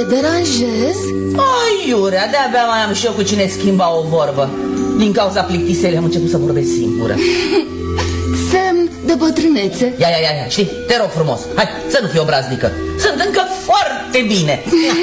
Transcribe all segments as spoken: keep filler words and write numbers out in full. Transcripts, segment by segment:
deranjez? Ai, iurea, de-abia mai am și eu cu cine schimba o vorbă. Din cauza plictiselii am început să vorbesc singură. Semn de bătrânețe. Ia, ia, ia, ia, știi, te rog frumos, hai, să nu fii obraznică. Sunt încă foarte bine.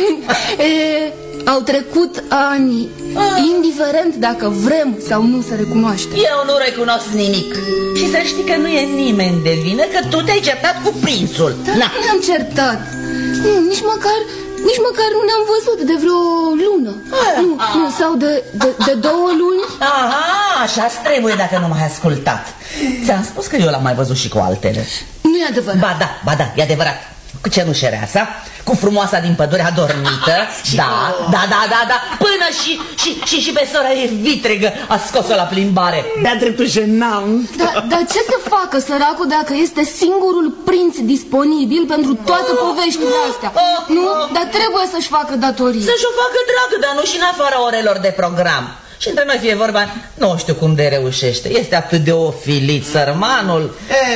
E, au trecut ani, ah. indiferent dacă vrem sau nu să recunoaștem. Eu nu recunosc nimic. Și să știi că nu e nimeni de vină că tu te-ai certat cu prințul. Dar nu ne-am certat. Nu, nici măcar, nici măcar nu ne-am văzut de vreo lună. ah. Nu, ah. nu, sau de, de, de două luni. Aha, așa-ți trebuie dacă nu m-ai ascultat. Ți-am spus că eu l-am mai văzut și cu altele. Nu e adevărat. Ba da, ba da, e adevărat. Cu cenușereasa, cu frumoasa din pădure adormită. Da, da, da, da, da. Până și, și, și, și pe sora ei vitregă a scos-o la plimbare. De-a dreptul jenant. Dar da, ce să facă săracul dacă este singurul prinț disponibil pentru toate poveștile astea? Nu? Dar trebuie să-și facă datorii. Să-și o facă dragă, dar nu și în afara orelor de program. Și între noi fie vorba, nu știu cum de reușește. Este atât de ofilit, sărmanul. E,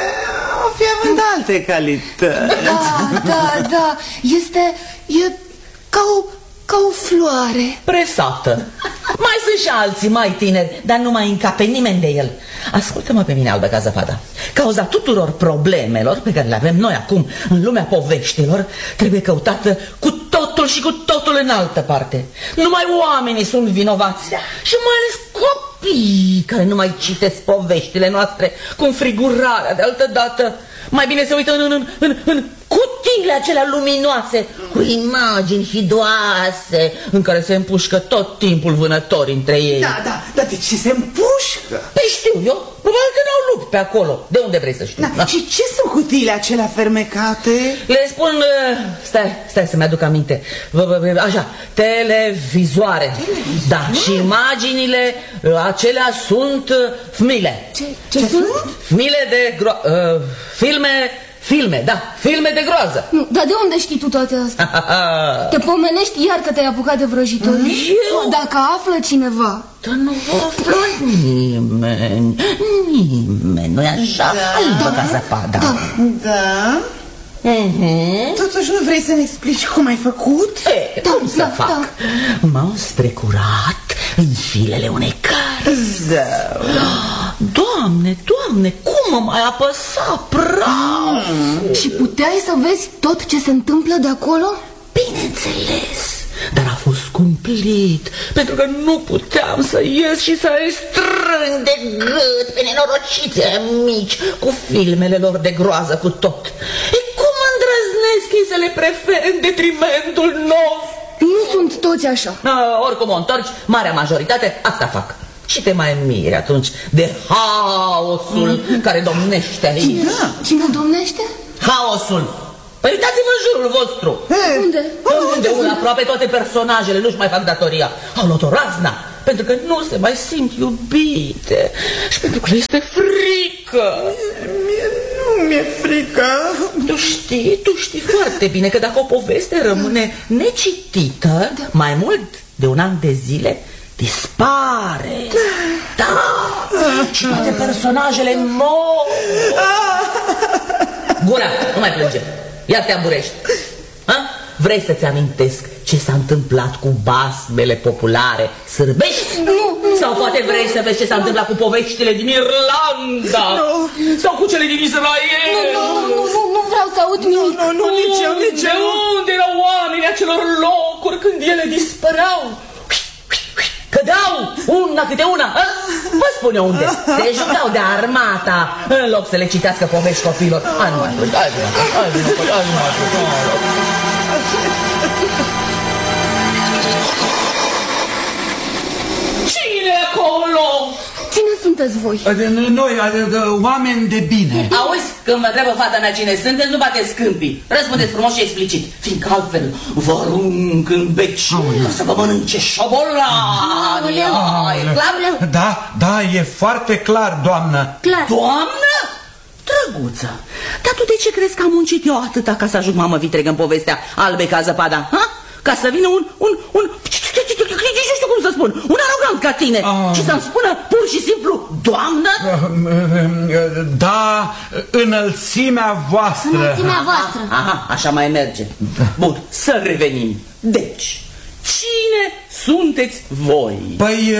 o fi având alte calități. Da, da, da. Este, e ca o, ca o floare presată. Mai sunt și alții mai tineri, dar nu mai încape nimeni de el. Ascultă-mă pe mine, Albă ca zăpada. Cauza tuturor problemelor pe care le avem noi acum în lumea poveștilor trebuie căutată cu totul și cu totul în altă parte. Numai oamenii sunt vinovați. Și mai ales copiii care nu mai citesc poveștile noastre cu înfrigurarea de altă dată. Mai bine se uită în, în, în, în cutiile acelea luminoase cu imagini hidoase în care se împușcă tot timpul vânători între ei. Da, da, dar de ce se împușcă? Păi știu eu, probabil că n-au lupi pe acolo. De unde vrei să știu? Da. Și ce sunt cutiile acelea fermecate? Le spun, stai, stai să-mi aduc aminte. Așa, televizoare. Televizoare? Da, și imaginile acelea sunt fmile. Ce, ce sunt? Fmile de gro... Uh, filme... Filme, da, filme de groază. Nu, dar de unde știi tu toate astea? Te pomenești iar că te-ai apucat de vrăjitorie? Eu? Dacă află cineva. Dar nu află nimeni. Nimeni, nu-i așa? Da. Albă ca zăpada. Da. Da? Uh-huh. Totuși nu vrei să ne explici cum ai făcut? E, da, cum să da, fac? Da. M-au strecurat în filele unei cărți. Da. Doamne, Doamne, cum mă mai apăsa praf! Mm. Și puteai să vezi tot ce se întâmplă de acolo? Bineînțeles, dar a fost cumplit, pentru că nu puteam să ies și să-i strâng de gât pe nenorocițe mici cu filmele lor de groază cu tot. E cum îndrăznesc ei să le prefere în detrimentul nostru? Nu sunt toți așa. A, oricum o întorci, marea majoritate asta fac. Și te mai miri atunci de haosul mm. care domnește aici. Cine, da. Cine domnește? Haosul. Păi uitați-vă în jurul vostru. Hey. Unde? Unde? Unde? Aproape toate personajele nu-și mai fac datoria. Au luat o razna, pentru că nu se mai simt iubite. Și pentru că le este frică. Mie nu mi-e frică. Tu știi, tu știi foarte bine că dacă o poveste rămâne necitită da. mai mult de un an de zile, dispare. Da. Și toate personajele mor. Gura, nu mai plânge. Ia te amburești. Ha? Vrei să-ți amintesc ce s-a întâmplat cu basmele populare sârbești? Nu, nu. Sau poate vrei să vezi ce s-a întâmplat cu poveștile din Irlanda? Nu. Sau cu cele din Israel? Nu, nu, nu, nu, nu vreau să aud nimic. Nu, nu, nici eu, nici eu. De unde erau oamenii acelor locuri când ele dispăreau? Cădeau una câte una. A? Vă spun eu unde. Se jucau de armata în loc să le citească povești copilor. Hai nu mai plânge, hai nu mai plânge, hai nu mai plânge, hai nu mai plânge. Cine e acolo? Cine sunteți voi? Noi, oameni de bine. Auzi, când mă întreabă fata mea cine sunteți, nu bateți câmpii. Răspundeți frumos și explicit, fiindcă altfel vă arunc în beci ca să vă mănânce șobolani. Da, da, e foarte clar, doamnă. Clar. Doamnă? Drăguță, dar tu de ce crezi că am muncit eu atâta ca să ajung mamă vitregă în povestea Albe ca zăpada? Ha? Ca să vină un, un, un, nu știu cum să spun, spun? Un arogant ca tine. Ah. Și să-mi spună pur și simplu, doamnă? Da, înălțimea voastră. Înălțimea voastră. Aha, așa mai merge. Bun, să revenim. Deci, cine sunteți voi? Păi,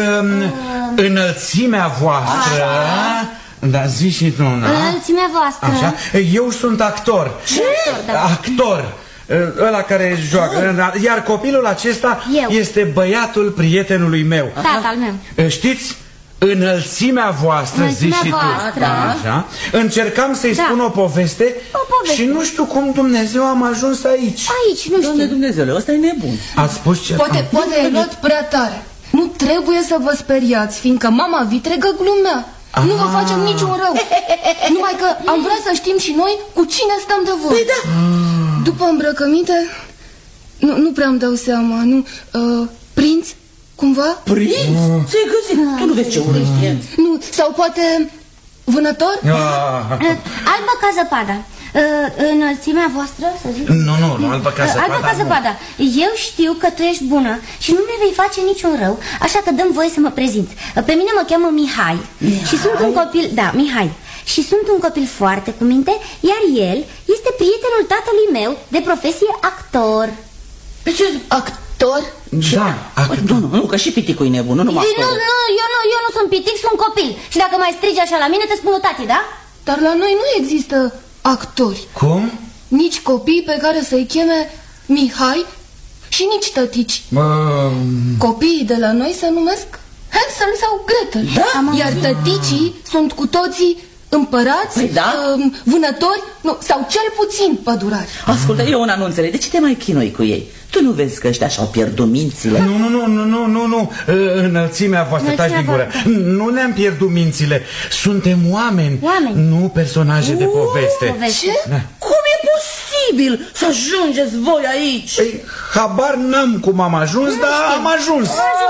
înălțimea voastră. Da, zici și tu, da? Înălțimea voastră. Așa, eu sunt actor. Ce? Actor. Ăla care joacă. Iar copilul acesta Eu. este băiatul prietenului meu. Tata al meu. Știți? Înălțimea voastră, Înălțimea zici și tu. voastră. Da. Așa. Încercam să-i Da. spun o poveste, O poveste. și nu știu cum Dumnezeu am ajuns aici. Aici, nu Doamne știu. Dumnezeule, ăsta e nebun. Ați spus ce? Poate, poate ai luat prea tare. Nu trebuie să vă speriați, fiindcă mama vitregă glumea. Nu vă facem niciun rău. Numai că am vrea să știm și noi cu cine stăm de vorbă. Păi da. După îmbrăcăminte, nu, nu prea îmi dau seama, nu? Uh, prinț, cumva? Prinț? Ți-ai găsit? Tu nu vezi ce urăști e? Nu, sau poate vânător? Ah. Albă ca zăpada. Înălțimea voastră, să zic? Nu, nu, nu, albă ca zăpada, Albă ca nu. zăpada. Eu știu că tu ești bună și nu ne vei face niciun rău, așa că dăm voie să mă prezint. Pe mine mă cheamă Mihai, Mihai? și sunt un copil, da, Mihai. Și sunt un copil foarte cu minte, iar el este prietenul tatălui meu, de profesie actor. Pe ce? Actor? Da, Păi, nu, nu, nu, că și piticul e nebun, nu numai Ei, nu, actorul. nu, eu nu, eu nu sunt pitic, sunt copil. Și dacă mai strigi așa la mine, te spun tati, da? Dar la noi nu există actori. Cum? Nici copii pe care să-i cheme Mihai și nici tătici. Uh, Copiii de la noi se numesc Hansel sau Gretel. Da? Iar tăticii sunt cu toții împărați, Păi da. um, vânători, nu, sau cel puțin pădurari. Ascultă, eu una nu înțeleg. De ce te mai chinui cu ei? Tu nu vezi că ăștia și-au pierdut mințile? Nu, nu, nu, nu, nu, nu, nu. Înălțimea voastră, taci din gură. Nu ne-am pierdut mințile. Suntem oameni, Oameni. nu personaje de poveste. Poveste. Ce? Da. Cum e posibil să ajungeți voi aici? Păi, habar n-am cum am ajuns, dar am ajuns.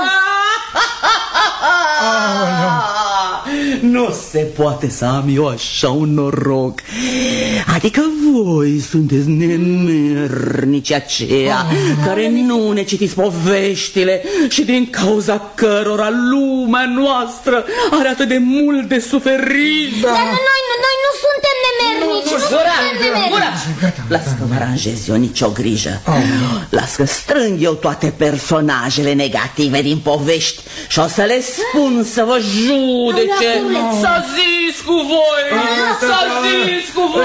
Nu se poate să am eu așa un noroc. Adică voi sunteți nemernici aceia care nu ne citiți poveștile și din cauza cărora lumea noastră are atât de mult de suferit. Dar noi, noi nu suntem nemernici, nu, suntem nemernici. Las că vă aranjez eu, nicio grijă. Las că strâng eu toate personajele negative din povești și o să le spun să vă judece. S-a zis cu voi! S-a zis cu voi!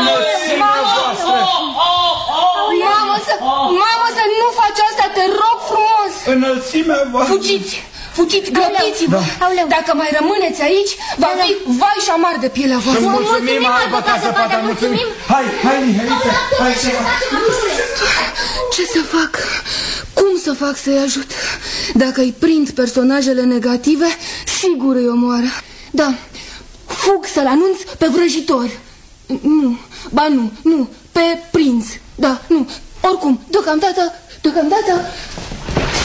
Mamă, să, mamă, să nu faci asta, te rog frumos! Înălțimea voastră. Fugiți! Fugiți, grăbiți-vă! Aoleu. Dacă mai rămâneți aici, va fi vai și amar de pielea voastră. Îți mulțumim, albă ca zăpada, mulțumim. Hai, hai, Mihăiță, hai ceva. Ce să fac? Cum să fac să-i ajut? Dacă îi prind personajele negative, sigur îi omoară. Da, fug să-l anunț pe vrăjitor. Nu, ba nu, nu, pe prinț. Da, nu, oricum, deocamdată, deocamdată